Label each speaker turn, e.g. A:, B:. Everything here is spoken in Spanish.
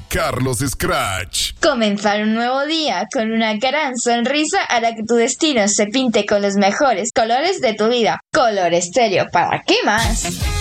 A: Carlos Scratch.
B: Comenzar un nuevo día con una gran sonrisa hará que tu destino se pinte con los mejores colores de tu vida. Color Estéreo, ¿para qué más?